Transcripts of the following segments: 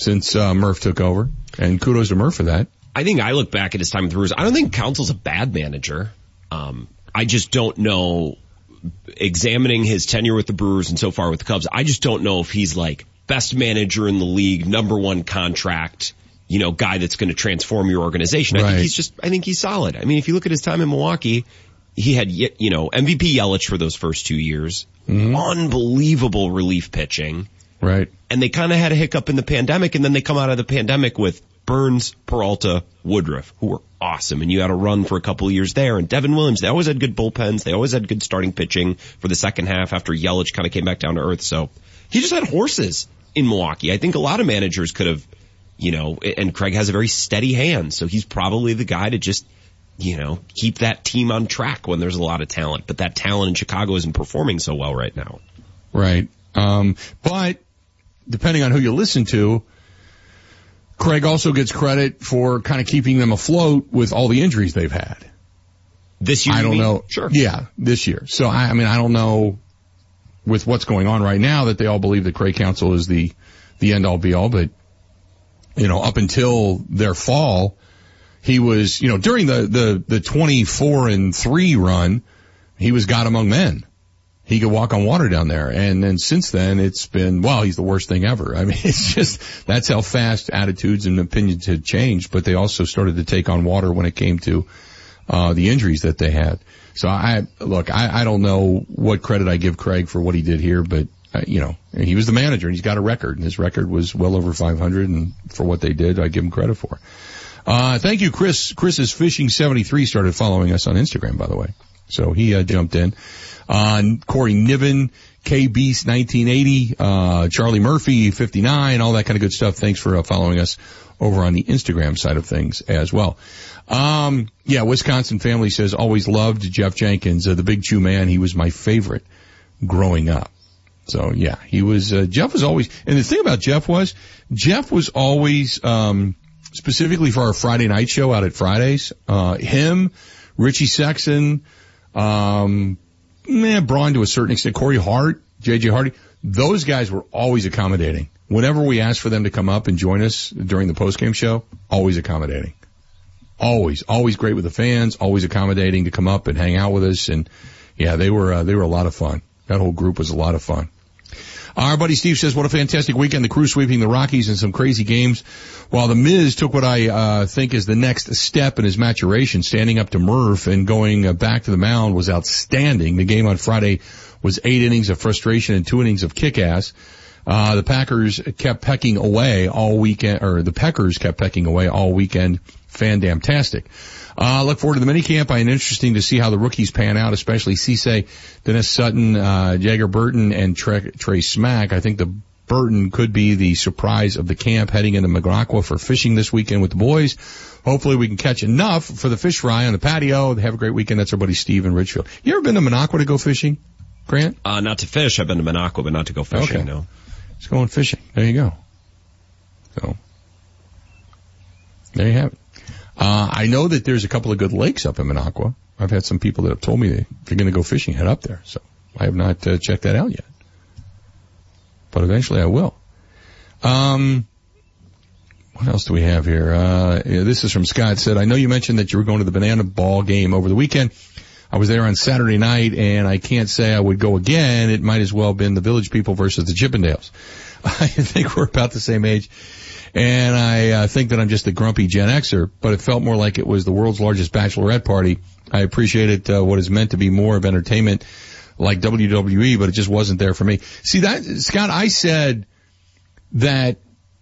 since Murph took over, and kudos to Murph for that. I think I look back at his time with the Brewers. I don't think Counsell's a bad manager. I just don't know, examining his tenure with the Brewers and so far with the Cubs, I just don't know if he's like best manager in the league, number one contract, guy that's going to transform your organization. Right. I think he's solid. I mean, if you look at his time in Milwaukee, he had, MVP Yelich for those first 2 years. Mm-hmm. Unbelievable relief pitching. Right. And they kind of had a hiccup in the pandemic, and then they come out of the pandemic with Burns, Peralta, Woodruff, who were awesome. And you had a run for a couple of years there. And Devin Williams, they always had good bullpens. They always had good starting pitching for the second half after Yelich kind of came back down to earth. So he just had horses in Milwaukee. I think a lot of managers could have, and Craig has a very steady hand. So he's probably the guy to just, keep that team on track when there's a lot of talent. But that talent in Chicago isn't performing so well right now. Right. But depending on who you listen to, Craig also gets credit for kind of keeping them afloat with all the injuries they've had. This year, I don't know. Sure. Yeah, this year. So, I don't know with what's going on right now that they all believe that Craig Counsell is the end-all be-all, but, up until their fall, he was, during the 24-3 run, he was God among men. He could walk on water down there. And then since then, it's been, he's the worst thing ever. I mean, it's just, that's how fast attitudes and opinions had changed, but they also started to take on water when it came to, the injuries that they had. So I don't know what credit I give Craig for what he did here, but, he was the manager and he's got a record, and his record was well over 500, and for what they did, I give him credit for. Thank you, Chris. Chris is Fishing 73 started following us on Instagram, by the way. So he, jumped in. Corey Niven, K-Beast 1980, Charlie Murphy 59, all that kind of good stuff. Thanks for following us over on the Instagram side of things as well. Wisconsin family says always loved Jeff Jenkins, the Big Chew man. He was my favorite growing up. So yeah, he was, Jeff was always, and the thing about Jeff was always, specifically for our Friday night show out at Fridays, him, Richie Sexton, Braun to a certain extent, Corey Hart, JJ Hardy, those guys were always accommodating. Whenever we asked for them to come up and join us during the postgame show, always accommodating. Always great with the fans, always accommodating to come up and hang out with us. And yeah, they were a lot of fun. That whole group was a lot of fun. Our buddy Steve says, what a fantastic weekend. The Crew sweeping the Rockies in some crazy games, while the Miz took what I think is the next step in his maturation, standing up to Murph and going back to the mound was outstanding. The game on Friday was 8 innings of frustration and 2 innings of kick-ass. The Packers kept pecking away all weekend, or the Peckers kept pecking away all weekend. Fan-damtastic. Look forward to the minicamp. And interesting to see how the rookies pan out, especially Cisse, Dennis Sutton, Jagger Burton, and Trey Smack. I think the Burton could be the surprise of the camp heading into Minocqua for fishing this weekend with the boys. Hopefully we can catch enough for the fish fry on the patio. Have a great weekend. That's our buddy Steve in Richfield. You ever been to Minocqua to go fishing, Grant? Not to fish. I've been to Minocqua, but not to go fishing, okay. No. Let's go on fishing. There you go. So, there you have it. I know that there's a couple of good lakes up in Minocqua. I've had some people that have told me that if you're going to go fishing, head up there. So I have not checked that out yet, but eventually I will. What else do we have here? This is from Scott. Said, I know you mentioned that you were going to the Banana Ball game over the weekend. I was there on Saturday night, and I can't say I would go again. It might as well have been the Village People versus the Chippendales. I think we're about the same age. And I think that I'm just a grumpy Gen Xer, but it felt more like it was the world's largest bachelorette party. I appreciated what is meant to be more of entertainment like WWE, but it just wasn't there for me. See that, Scott, I said that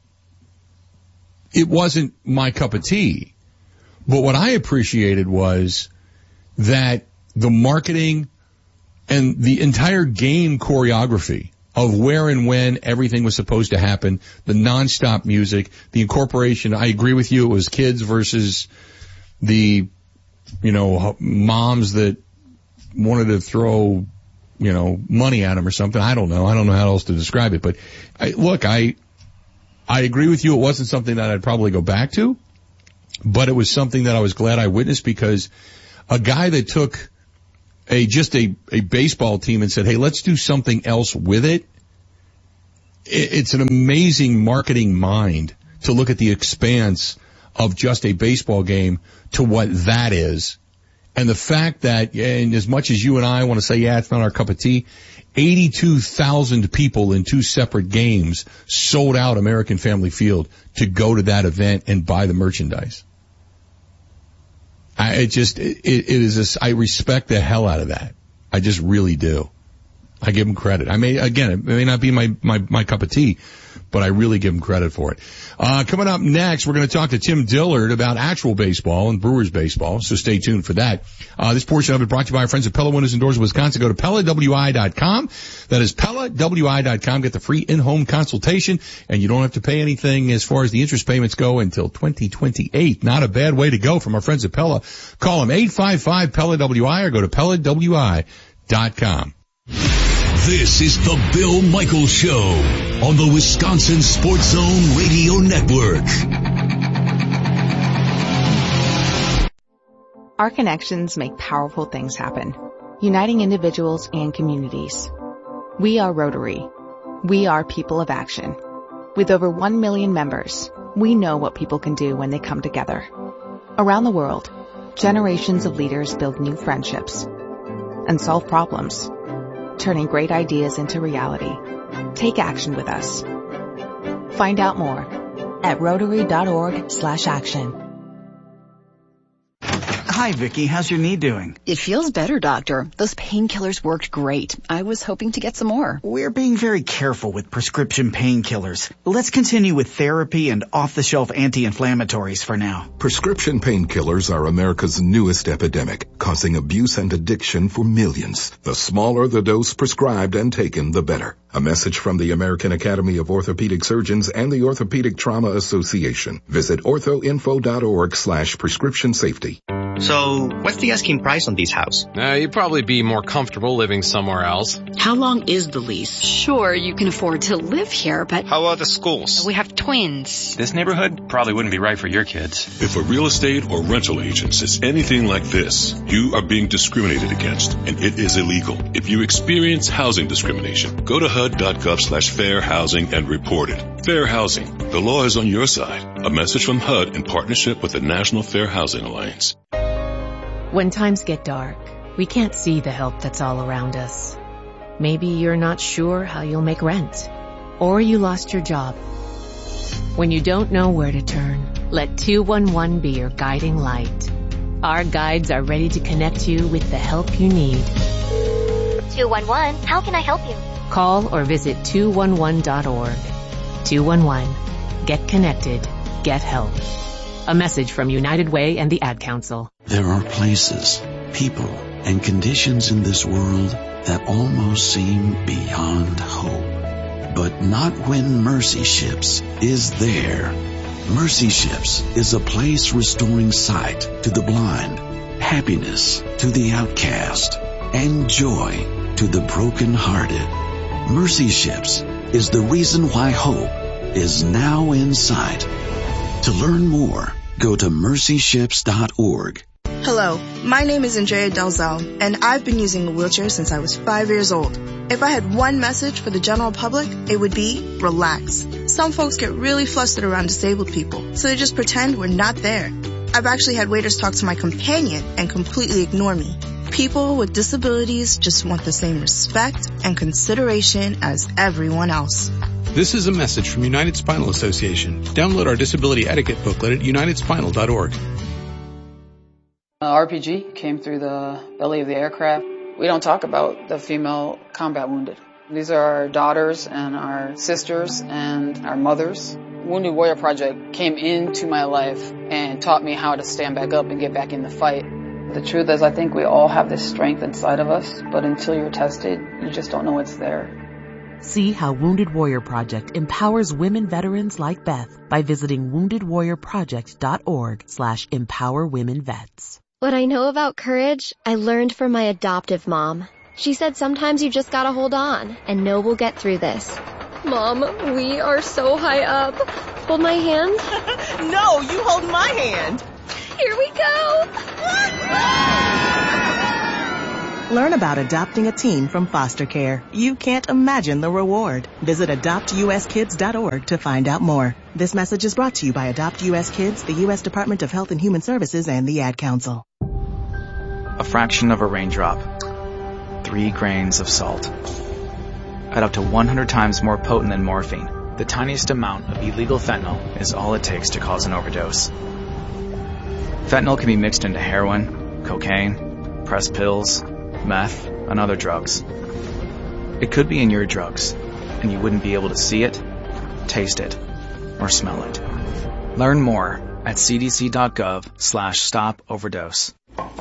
it wasn't my cup of tea, but what I appreciated was that the marketing and the entire game choreography of where and when everything was supposed to happen, the nonstop music, the incorporation. I agree with you. It was kids versus the, moms that wanted to throw, money at them or something. I don't know. I don't know how else to describe it. But I agree with you. It wasn't something that I'd probably go back to, but it was something that I was glad I witnessed, because a guy that took a baseball team and said, hey, let's do something else with it, it's an amazing marketing mind to look at the expanse of just a baseball game to what that is. And the fact that, and as much as you and I want to say, yeah, it's not our cup of tea, 82,000 people in 2 separate games sold out American Family Field to go to that event and buy the merchandise. I respect the hell out of that. I just really do. I give them credit. It may not be my cup of tea, but I really give them credit for it. Coming up next, we're going to talk to Tim Dillard about actual baseball and Brewers baseball, so stay tuned for that. This portion of it brought to you by our friends at Pella Windows and Doors of Wisconsin. Go to PellaWI.com. That is PellaWI.com. Get the free in-home consultation, and you don't have to pay anything as far as the interest payments go until 2028. Not a bad way to go from our friends at Pella. Call them 855-PELLA-WI or go to PellaWI.com. This is the Bill Michaels Show on the Wisconsin Sports Zone Radio Network. Our connections make powerful things happen, uniting individuals and communities. We are Rotary. We are people of action. With over 1 million members, we know what people can do when they come together. Around the world, generations of leaders build new friendships and solve problems, turning great ideas into reality. Take action with us. Find out more at Rotary.org/action. Hi, Vicki. How's your knee doing? It feels better, Doctor. Those painkillers worked great. I was hoping to get some more. We're being very careful with prescription painkillers. Let's continue with therapy and off-the-shelf anti-inflammatories for now. Prescription painkillers are America's newest epidemic, causing abuse and addiction for millions. The smaller the dose prescribed and taken, the better. A message from the American Academy of Orthopedic Surgeons and the Orthopedic Trauma Association. Visit orthoinfo.org/prescription safety. So, what's the asking price on this house? You'd probably be more comfortable living somewhere else. How long is the lease? Sure, you can afford to live here, but... How about the schools? We have twins. This neighborhood probably wouldn't be right for your kids. If a real estate or rental agent says anything like this, you are being discriminated against, and it is illegal. If you experience housing discrimination, go to HUD.gov/fair housing and report it. Fair housing. The law is on your side. A message from HUD in partnership with the National Fair Housing Alliance. When times get dark, we can't see the help that's all around us. Maybe you're not sure how you'll make rent, or you lost your job. When you don't know where to turn, let 211 be your guiding light. Our guides are ready to connect you with the help you need. 211, how can I help you? Call or visit 211.org. 211. Get connected. Get help. A message from United Way and the Ad Council. There are places, people, and conditions in this world that almost seem beyond hope. But not when Mercy Ships is there. Mercy Ships is a place restoring sight to the blind, happiness to the outcast, and joy to the brokenhearted. Mercy Ships is the reason why hope is now in sight. To learn more, go to mercyships.org. Hello, my name is Andrea Delzell, and I've been using a wheelchair since I was 5 years old. If I had one message for the general public, it would be relax. Some folks get really flustered around disabled people, so they just pretend we're not there. I've actually had waiters talk to my companion and completely ignore me. People with disabilities just want the same respect and consideration as everyone else. This is a message from United Spinal Association. Download our disability etiquette booklet at unitedspinal.org. RPG came through the belly of the aircraft. We don't talk about the female combat wounded. These are our daughters and our sisters and our mothers. Wounded Warrior Project came into my life and taught me how to stand back up and get back in the fight. The truth is, I think we all have this strength inside of us, but until you're tested, you just don't know it's there. See how Wounded Warrior Project empowers women veterans like Beth by visiting woundedwarriorproject.org/empowerwomenvets. What I know about courage, I learned from my adoptive mom. She said sometimes you just gotta hold on and know we'll get through this. Mom, we are so high up. Hold my hand. No, you hold my hand. Here we go. Learn about adopting a teen from foster care. You can't imagine the reward. Visit adoptuskids.org to find out more. This message is brought to you by Adopt U.S. Kids, the U.S. Department of Health and Human Services, and the Ad Council. A fraction of a raindrop. 3 grains of salt. At up to 100 times more potent than morphine, the tiniest amount of illegal fentanyl is all it takes to cause an overdose. Fentanyl can be mixed into heroin, cocaine, pressed pills, meth, and other drugs. It could be in your drugs, and you wouldn't be able to see it, taste it, or smell it. Learn more at cdc.gov/stop-overdose.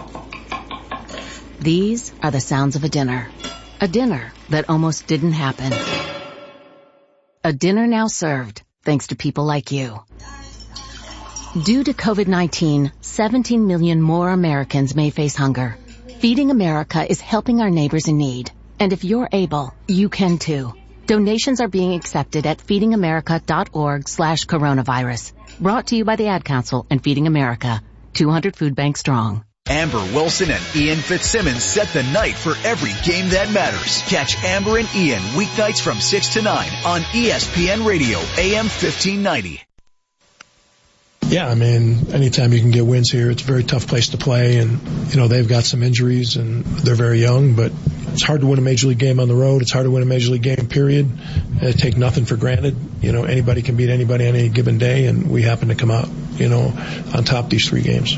These are the sounds of a dinner. A dinner that almost didn't happen. A dinner now served, thanks to people like you. Due to COVID-19, 17 million more Americans may face hunger. Feeding America is helping our neighbors in need. And if you're able, you can too. Donations are being accepted at feedingamerica.org/coronavirus. Brought to you by the Ad Council and Feeding America. 200 food banks strong. Amber Wilson and Ian Fitzsimmons set the night for every game that matters. Catch Amber and Ian weeknights from 6 to 9 on ESPN Radio, AM 1590. Yeah, I mean, anytime you can get wins here, it's a very tough place to play. And, they've got some injuries and they're very young, but it's hard to win a Major League game on the road. It's hard to win a Major League game, period. Take nothing for granted. Anybody can beat anybody on any given day, and we happen to come out, on top these 3 games.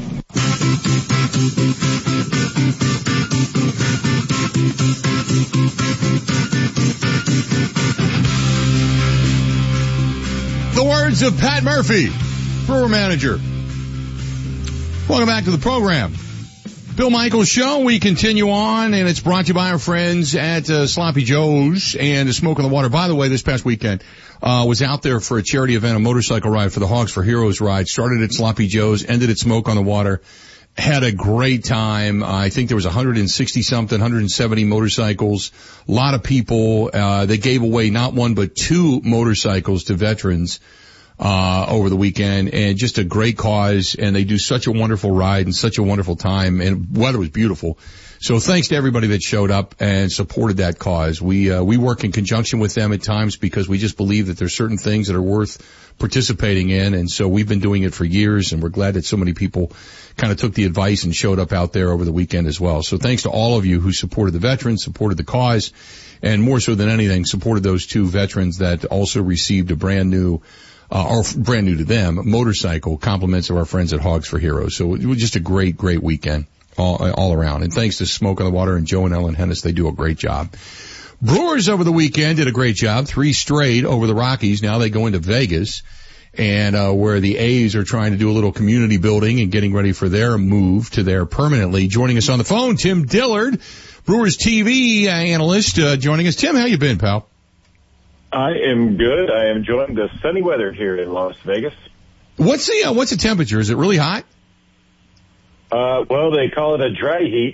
The words of Pat Murphy, Brewer manager. Welcome back to the program. Bill Michaels Show. We continue on, and it's brought to you by our friends at Sloppy Joe's and the Smoke on the Water. By the way, this past weekend was out there for a charity event, a motorcycle ride for the Hogs for Heroes ride. Started at Sloppy Joe's, ended at Smoke on the Water. Had a great time. I think there was 160-something, 170 motorcycles. A lot of people. They gave away not 1 but 2 motorcycles to veterans over the weekend, and just a great cause, and they do such a wonderful ride and such a wonderful time, and weather was beautiful. So thanks to everybody that showed up and supported that cause. We work in conjunction with them at times because we just believe that there's certain things that are worth participating in, and so we've been doing it for years, and we're glad that so many people kind of took the advice and showed up out there over the weekend as well. So thanks to all of you who supported the veterans, supported the cause, and more so than anything, supported those 2 veterans that also received a brand new to them, motorcycle compliments of our friends at Hogs for Heroes. So it was just a great, great weekend all around. And thanks to Smoke on the Water and Joe and Ellen Hennis, they do a great job. Brewers over the weekend did a great job, 3 straight over the Rockies. Now they go into Vegas, and where the A's are trying to do a little community building and getting ready for their move to there permanently. Joining us on the phone, Tim Dillard, Brewers TV analyst, joining us. Tim, how you been, pal? I am good. I am enjoying the sunny weather here in Las Vegas. What's the temperature? Is it really hot? Well, they call it a dry heat.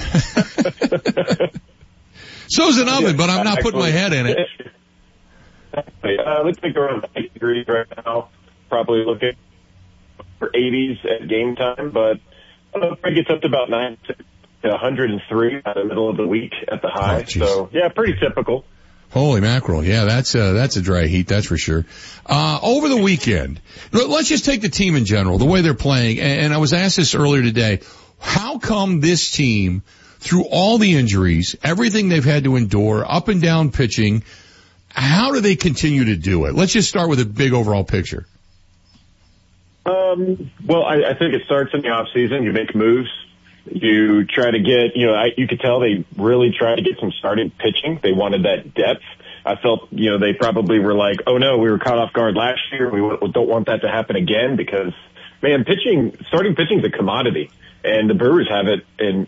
So's an oven, but I'm not putting my head in it. Looks like around 8 degrees right now. Probably looking for 80s at game time, but it gets up to about 103 by the middle of the week at the high. So, yeah, pretty typical. Holy mackerel. Yeah, that's a dry heat, that's for sure. Over the weekend, let's just take the team in general, the way they're playing. And I was asked this earlier today. How come this team, through all the injuries, everything they've had to endure, up and down pitching, how do they continue to do it? Let's just start with a big overall picture. Well, I think it starts in the off season. You make moves. You try to get, you could tell they really tried to get some starting pitching. They wanted that depth. I felt, they probably were like, oh no, we were caught off guard last year. We don't want that to happen again because, man, starting pitching is a commodity, and the Brewers have it.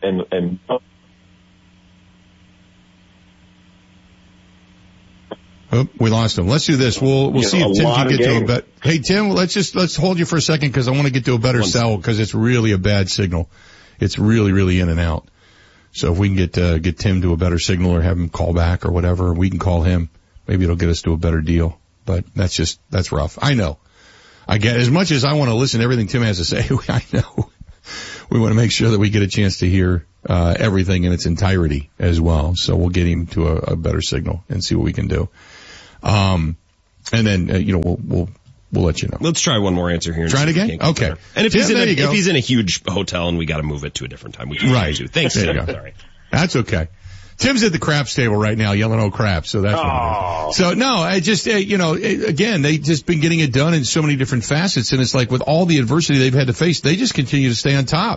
Oh, we lost him. Let's do this. We'll see if Tim can get to a better. Hey Tim, let's hold you for a second because I want to get to a better cell because it's really a bad signal. It's really, really in and out. So if we can get Tim to a better signal or have him call back or whatever, we can call him. Maybe it'll get us to a better deal. But that's rough. I know. I get, as much as I want to listen to everything Tim has to say, I know we want to make sure that we get a chance to hear everything in its entirety as well. So we'll get him to a better signal and see what we can do. And then, we'll let you know. Let's try one more answer here. Try it again? Okay. Better. And if he's in a huge hotel and we got to move it to a different time, we can too. Thanks, Tim. Sorry. That's okay. Tim's at the craps table right now, yelling "Oh crap!" So that's what it is. So no, I just again, they just been getting it done in so many different facets, and it's like with all the adversity they've had to face, they just continue to stay on top.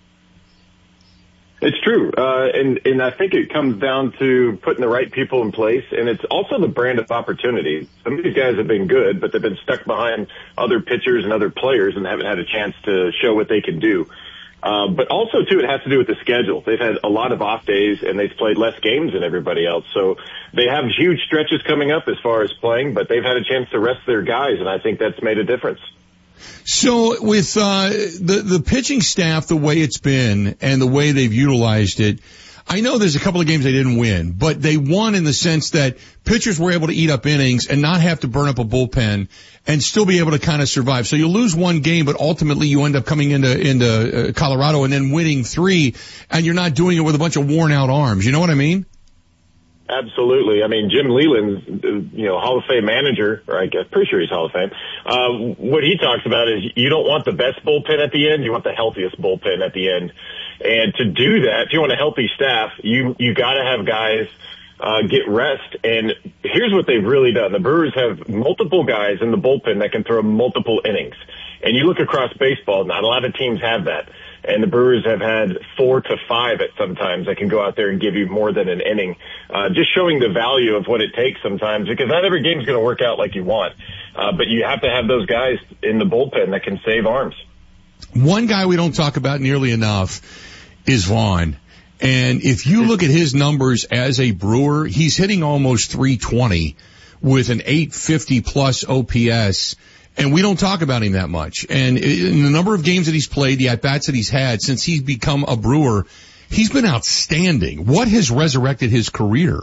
It's true, and I think it comes down to putting the right people in place, and it's also the brand of opportunity. Some of these guys have been good, but they've been stuck behind other pitchers and other players and haven't had a chance to show what they can do. But also, too, it has to do with the schedule. They've had a lot of off days, and they've played less games than everybody else. So they have huge stretches coming up as far as playing, but they've had a chance to rest their guys, and I think that's made a difference. So with the pitching staff, the way it's been and the way they've utilized it, I know there's a couple of games they didn't win, but they won in the sense that pitchers were able to eat up innings and not have to burn up a bullpen and still be able to kind of survive. So you lose one game, but ultimately you end up coming into Colorado and then winning 3, and you're not doing it with a bunch of worn out arms. You know what I mean? Absolutely. I mean, Jim Leyland's, Hall of Fame manager, or I'm pretty sure he's Hall of Fame. What he talks about is you don't want the best bullpen at the end, you want the healthiest bullpen at the end. And to do that, if you want a healthy staff, you gotta have guys, get rest. And here's what they've really done. The Brewers have multiple guys in the bullpen that can throw multiple innings. And you look across baseball, not a lot of teams have that. And the Brewers have had 4 to 5 at sometimes that can go out there and give you more than an inning. Just showing the value of what it takes sometimes, because not every game's going to work out like you want. But you have to have those guys in the bullpen that can save arms. One guy we don't talk about nearly enough is Vaughn. And if you look at his numbers as a Brewer, he's hitting almost 320 with an 850 plus OPS. And we don't talk about him that much. And in the number of games that he's played, the at-bats that he's had since he's become a Brewer, he's been outstanding. What has resurrected his career?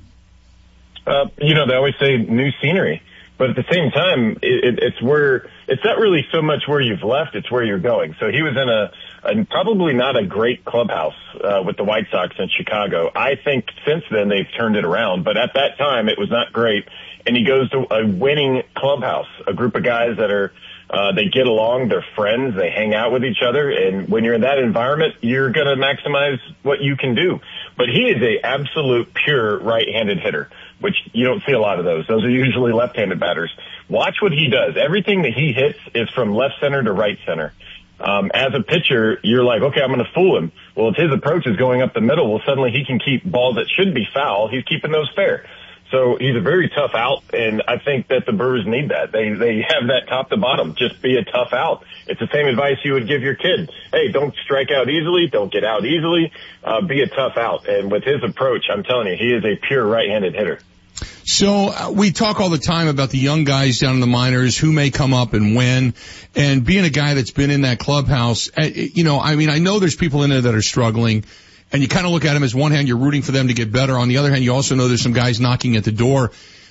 They always say new scenery. But at the same time, it's not really so much where you've left, it's where you're going. So he was in a probably not a great clubhouse with the White Sox in Chicago. I think since then they've turned it around. But at that time, it was not great. And he goes to a winning clubhouse, a group of guys that are, they get along, they're friends, they hang out with each other. And when you're in that environment, you're going to maximize what you can do. But he is a absolute pure right-handed hitter, which you don't see a lot of those. Those are usually left-handed batters. Watch what he does. Everything that he hits is from left center to right center. As a pitcher, you're like, okay, I'm going to fool him. Well, if his approach is going up the middle, well, suddenly he can keep balls that should be foul. He's keeping those fair. So he's a very tough out, and I think that the Brewers need that. They have that top to bottom. Just be a tough out. It's the same advice you would give your kid. Hey, don't strike out easily. Don't get out easily. Be a tough out. And with his approach, I'm telling you, he is a pure right-handed hitter. So we talk all the time about the young guys down in the minors who may come up and when, and being a guy that's been in that clubhouse, I know there's people in there that are struggling. And you kind of look at them as one hand, you're rooting for them to get better. On the other hand, you also know there's some guys knocking at the door.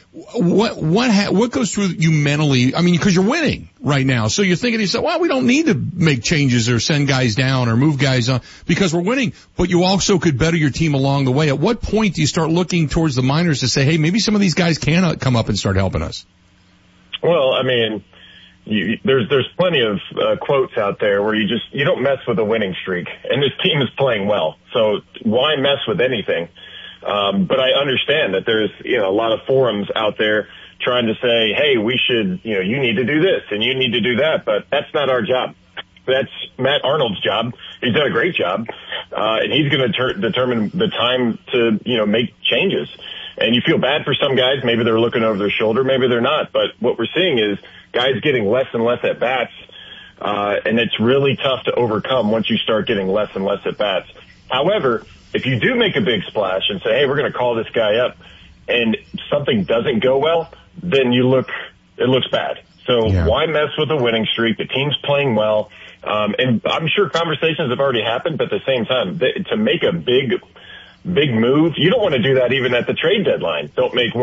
What goes through you mentally? I mean, because you're winning right now. So you're thinking to yourself, well, we don't need to make changes or send guys down or move guys on because we're winning. But you also could better your team along the way. At what point do you start looking towards the minors to say, hey, maybe some of these guys can come up and start helping us? Well, I mean, there's plenty of quotes out there where you don't mess with a winning streak, and this team is playing well, so why mess with anything? But I understand that there's a lot of forums out there trying to say, hey, we should, you need to do this and you need to do that, but that's not our job. That's Matt Arnold's job. He's done a great job, and he's going to determine the time to make changes. And you feel bad for some guys. Maybe they're looking over their shoulder, maybe they're not. But what we're seeing is guys getting less and less at bats, and it's really tough to overcome once you start getting less and less at bats. However, if you do make a big splash and say, hey, we're going to call this guy up, and something doesn't go well, then it looks bad. So Why mess with a winning streak? The team's playing well. And I'm sure conversations have already happened, but at the same time, to make a big big move. You don't want to do that even at the trade deadline. Don't make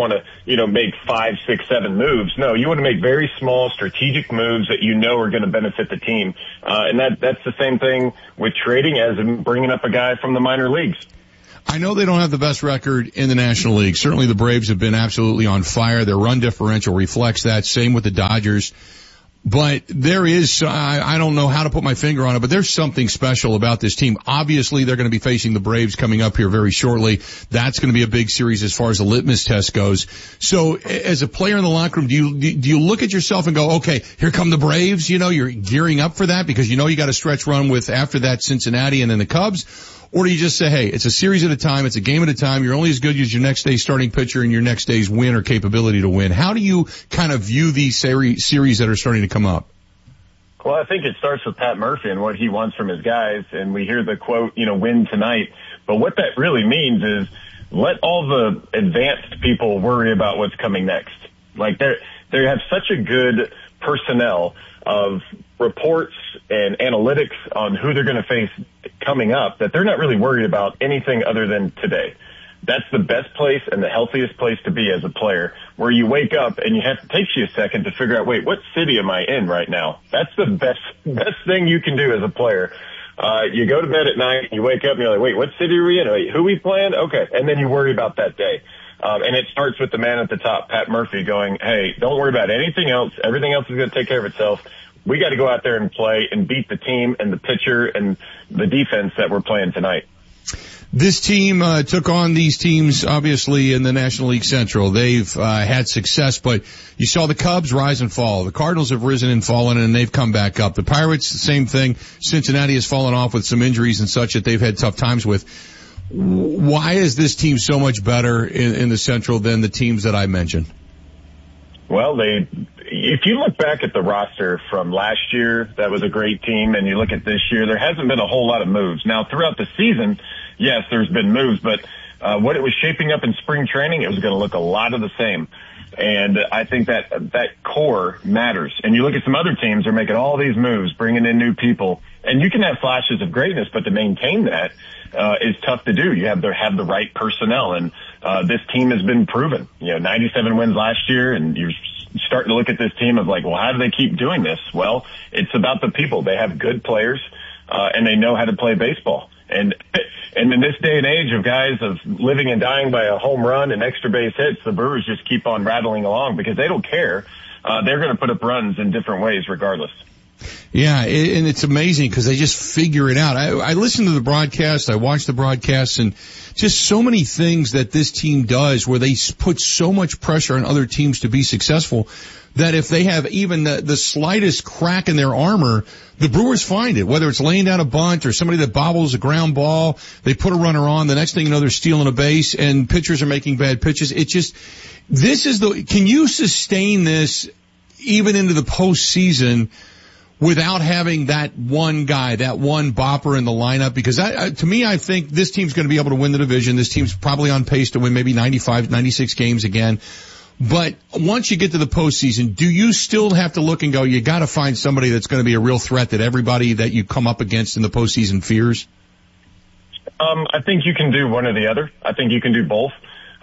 5, 6, 7 moves. No, you want to make very small strategic moves that you know are going to benefit the team. And that's the same thing with trading as in bringing up a guy from the minor leagues. I know they don't have the best record in the National League. Certainly the Braves have been absolutely on fire. Their run differential reflects that. Same with the Dodgers. But there is, I don't know how to put my finger on it, but there's something special about this team. Obviously, they're going to be facing the Braves coming up here very shortly. That's going to be a big series as far as the litmus test goes. So as a player in the locker room, do you look at yourself and go, okay, here come the Braves? You know, you're gearing up for that because you know you got a stretch run with after that Cincinnati and then the Cubs. Or do you just say, hey, it's a series at a time, it's a game at a time, you're only as good as your next day's starting pitcher and your next day's win or capability to win? How do you kind of view these series that are starting to come up? Well, I think it starts with Pat Murphy and what he wants from his guys, and we hear the quote, win tonight. But what that really means is let all the advanced people worry about what's coming next. Like they have such a good personnel of reports and analytics on who they're going to face coming up that they're not really worried about anything other than today. That's the best place and the healthiest place to be as a player, where you wake up and it takes you a second to figure out, wait, what city am I in right now? That's the best thing you can do as a player. You go to bed at night, you wake up and you're like, wait, what city are we in? Wait, who we playing? Okay. And then you worry about that day. And it starts with the man at the top, Pat Murphy, going, hey, don't worry about anything else. Everything else is going to take care of itself. We got to go out there and play and beat the team and the pitcher and the defense that we're playing tonight. This team took on these teams, obviously, in the National League Central. They've had success, but you saw the Cubs rise and fall. The Cardinals have risen and fallen, and they've come back up. The Pirates, the same thing. Cincinnati has fallen off with some injuries and such that they've had tough times with. Why is this team so much better in the Central than the teams that I mentioned? Well, if you look back at the roster from last year, that was a great team, and you look at this year, there hasn't been a whole lot of moves. Now, throughout the season, yes, there's been moves, but what it was shaping up in spring training, it was going to look a lot of the same. And I think that core matters. And you look at some other teams, they're making all these moves, bringing in new people. And you can have flashes of greatness, but to maintain that is tough to do. You have to have the right personnel. And this team has been proven. 97 wins last year, and you're starting to look at this team of like, well, how do they keep doing this? Well, it's about the people. They have good players, and they know how to play baseball. And in this day and age of guys of living and dying by a home run and extra base hits, the Brewers just keep on rattling along because they don't care. They're going to put up runs in different ways regardless. Yeah, and it's amazing because they just figure it out. I listen to the broadcast, I watch the broadcasts, and just so many things that this team does where they put so much pressure on other teams to be successful that if they have even the slightest crack in their armor, the Brewers find it. Whether it's laying down a bunt or somebody that bobbles a ground ball, they put a runner on, the next thing you know, they're stealing a base, and pitchers are making bad pitches. Can you sustain this even into the postseason without having that one guy, that one bopper in the lineup? Because to me, I think this team's going to be able to win the division. This team's probably on pace to win maybe 95, 96 games again. But once you get to the postseason, do you still have to look and go, you got to find somebody that's going to be a real threat that everybody that you come up against in the postseason fears? I think you can do one or the other. I think you can do both.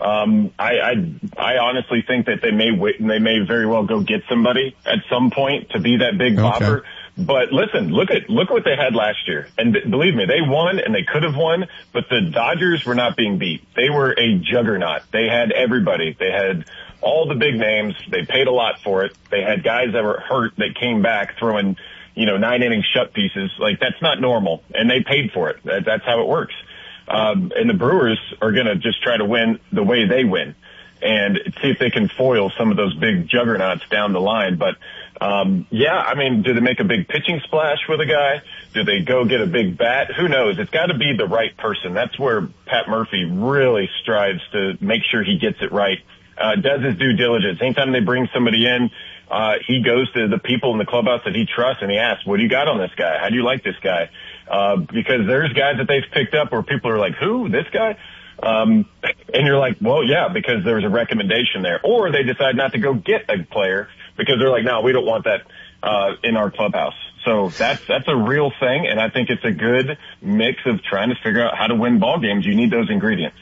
I honestly think that they may very well go get somebody at some point to be that big bopper. But listen, look what they had last year. And believe me, they won and they could have won, but the Dodgers were not being beat. They were a juggernaut. They had everybody. They had all the big names. They paid a lot for it. They had guys that were hurt that came back throwing, 9-inning shut pieces. Like, that's not normal. And they paid for it. That's how it works. And the Brewers are going to just try to win the way they win and see if they can foil some of those big juggernauts down the line. But, do they make a big pitching splash with a guy? Do they go get a big bat? Who knows? It's got to be the right person. That's where Pat Murphy really strives to make sure he gets it right. Does his due diligence. Anytime they bring somebody in, he goes to the people in the clubhouse that he trusts and he asks, what do you got on this guy? How do you like this guy? Because there's guys that they've picked up where people are like, who? This guy? And you're like, well, yeah, because there's a recommendation there. Or they decide not to go get a player because they're like, no, we don't want that in our clubhouse. So that's a real thing, and I think it's a good mix of trying to figure out how to win ball games. You need those ingredients.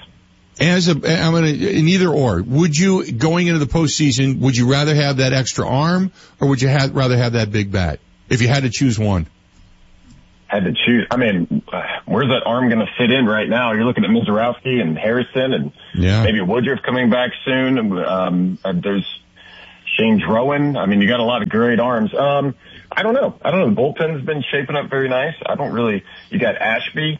In either or, would you, going into the postseason, would you rather have that extra arm, or would you rather have that big bat? If you had to choose one. Had to choose. I mean, where's that arm going to fit in right now? You're looking at Mizorowski and Harrison and maybe Woodruff coming back soon. There's Shane Drowan. I mean, you got a lot of great arms. I don't know. The bullpen's been shaping up very nice. You got Ashby.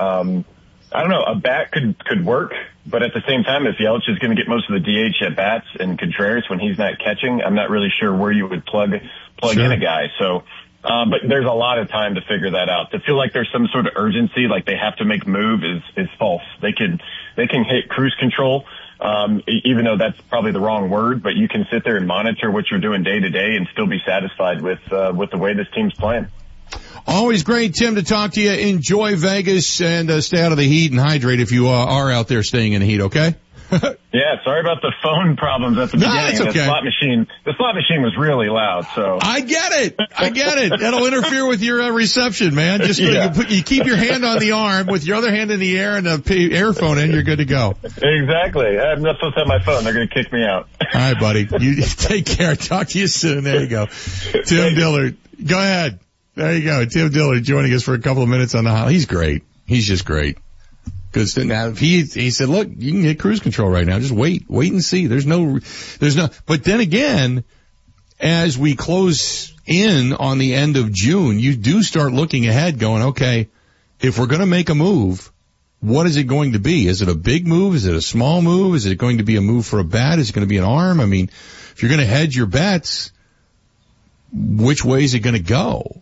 I don't know. A bat could work, but at the same time, if Yelich is going to get most of the DH at bats and Contreras when he's not catching, I'm not really sure where you would plug in a guy. So, but there's a lot of time to figure that out. To feel like there's some sort of urgency, like they have to make a move is false. They can hit cruise control, even though that's probably the wrong word, but you can sit there and monitor what you're doing day to day and still be satisfied with the way this team's playing. Always great, Tim, to talk to you. Enjoy Vegas and stay out of the heat and hydrate if you are out there staying in the heat, okay? Yeah, sorry about the phone problems at the beginning. It's okay. The slot machine was really loud, so. I get it. That'll interfere with your reception, man. Just you keep your hand on the arm with your other hand in the air and the earphone in, you're good to go. Exactly. I'm not supposed to have my phone. They're going to kick me out. All right, buddy. You take care. Talk to you soon. There you go. Tim Dillard. Go ahead. There you go. Tim Dillard joining us for a couple of minutes on the hot. He's great. He's just great. Because now he said, look, you can get cruise control right now. Just wait and see. There's no, but then again, as we close in on the end of June, you do start looking ahead going, okay, if we're going to make a move, what is it going to be? Is it a big move? Is it a small move? Is it going to be a move for a bat? Is it going to be an arm? I mean, if you're going to hedge your bets, which way is it going to go?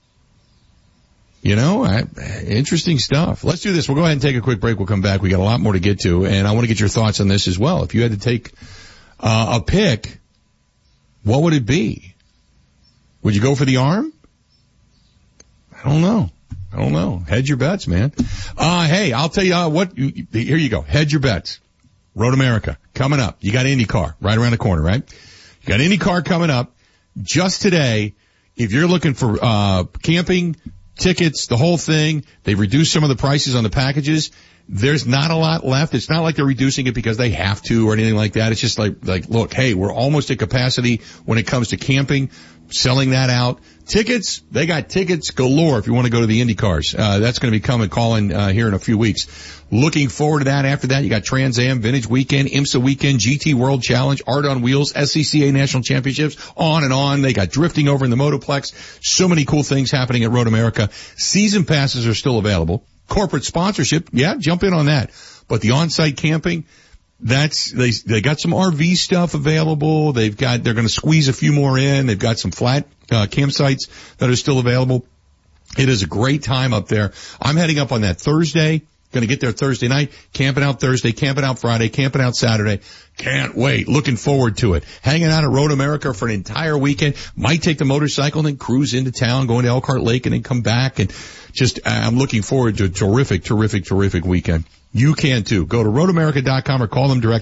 Interesting stuff. Let's do this. We'll go ahead and take a quick break. We'll come back. We got a lot more to get to, and I want to get your thoughts on this as well. If you had to take a pick, what would it be? Would you go for the arm? I don't know. Hedge your bets, man. Hey, I'll tell you what. Here you go. Hedge your bets. Road America coming up. You got IndyCar right around the corner, right? You got IndyCar coming up. Just today, if you're looking for camping tickets, the whole thing, they've reduced some of the prices on the packages. There's not a lot left. It's not like they're reducing it because they have to or anything like that. It's just like, look, hey, we're almost at capacity when it comes to camping, selling that out. Tickets, they got tickets galore if you want to go to the IndyCars. That's going to be calling here in a few weeks. Looking forward to that. After that, you got Trans Am, Vintage Weekend, IMSA Weekend, GT World Challenge, Art on Wheels, SCCA National Championships, on and on. They got drifting over in the Motoplex. So many cool things happening at Road America. Season passes are still available. Corporate sponsorship, jump in on that. But the on-site camping, they got some RV stuff available. They're going to squeeze a few more in. They've got some flat campsites that are still available. It is a great time up there. I'm heading up on that Thursday. Going to get there Thursday night, camping out Thursday, camping out Friday, camping out Saturday. Can't wait. Looking forward to it. Hanging out at Road America for an entire weekend. Might take the motorcycle and then cruise into town, going to Elkhart Lake and then come back. And I'm looking forward to a terrific weekend. You can too. Go to roadamerica.com or call them direct.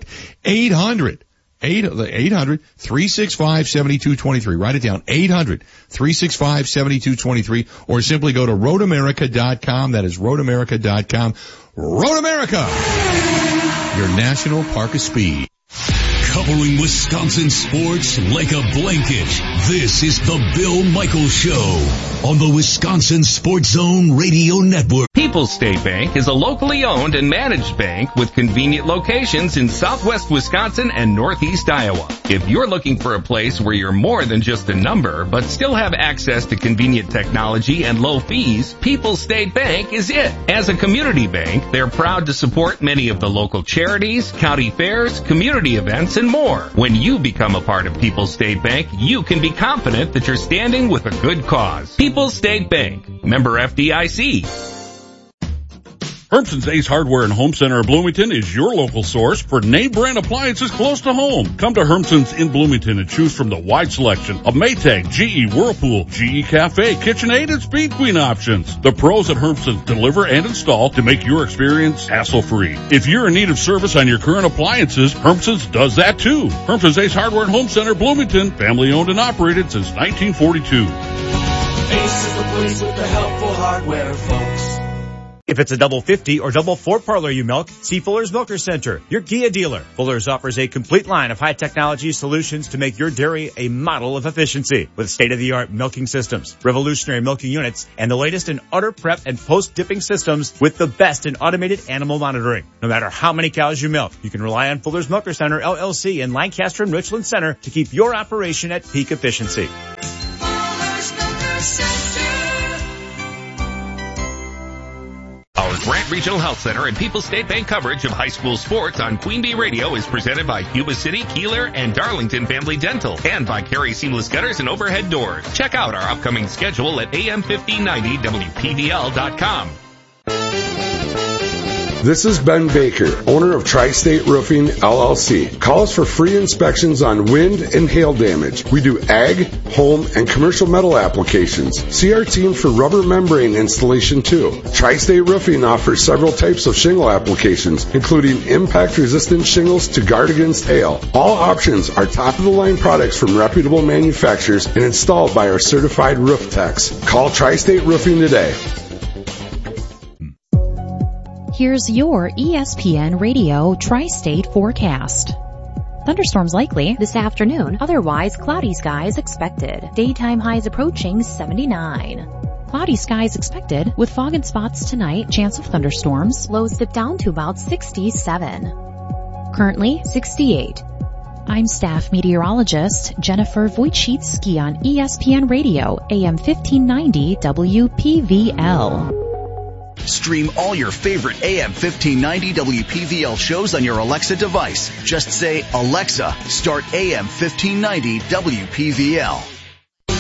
800-365-7223. Write it down. 800-365-7223. Or simply go to roadamerica.com. That is roadamerica.com. Road America, your national park of speed. Covering Wisconsin sports like a blanket. This is the Bill Michaels Show on the Wisconsin Sports Zone Radio Network. People's State Bank is a locally owned and managed bank with convenient locations in southwest Wisconsin and northeast Iowa. If you're looking for a place where you're more than just a number, but still have access to convenient technology and low fees, People's State Bank is it. As a community bank, they're proud to support many of the local charities, county fairs, community events, and more. When you become a part of People's State Bank, you can be confident that you're standing with a good cause. People's State Bank, member FDIC. Hermson's Ace Hardware and Home Center in Bloomington is your local source for name brand appliances close to home. Come to Hermson's in Bloomington and choose from the wide selection of Maytag, GE, Whirlpool, GE Cafe, KitchenAid, and Speed Queen options. The pros at Hermson's deliver and install to make your experience hassle-free. If you're in need of service on your current appliances, Hermson's does that too. Hermson's Ace Hardware and Home Center, Bloomington, family owned and operated since 1942. Ace is the place with the helpful hardware, folks. If it's a double 50 or double 4 parlor you milk, see Fuller's Milker Center, your Kia dealer. Fuller's offers a complete line of high technology solutions to make your dairy a model of efficiency with state-of-the-art milking systems, revolutionary milking units, and the latest in udder prep and post-dipping systems with the best in automated animal monitoring. No matter how many cows you milk, you can rely on Fuller's Milker Center, LLC in Lancaster and Richland Center to keep your operation at peak efficiency. Our Grant Regional Health Center and People's State Bank coverage of high school sports on Queen Bee Radio is presented by Cuba City, Keeler, and Darlington Family Dental, and by Carey Seamless Gutters and Overhead Doors. Check out our upcoming schedule at am1590wpdl.com. This is Ben Baker, owner of Tri-State Roofing, LLC. Call us for free inspections on wind and hail damage. We do ag, home, and commercial metal applications. See our team for rubber membrane installation too. Tri-State Roofing offers several types of shingle applications, including impact-resistant shingles to guard against hail. All options are top-of-the-line products from reputable manufacturers and installed by our certified roof techs. Call Tri-State Roofing today. Here's your ESPN Radio Tri-State forecast. Thunderstorms likely this afternoon, otherwise cloudy skies expected. Daytime highs approaching 79. Cloudy skies expected with fog and spots tonight, chance of thunderstorms. Lows dip down to about 67. Currently 68. I'm staff meteorologist Jennifer Wojcicki on ESPN Radio, AM 1590 WPVL. Stream all your favorite AM 1590 WPVL shows on your Alexa device. Just say, Alexa, start AM 1590 WPVL.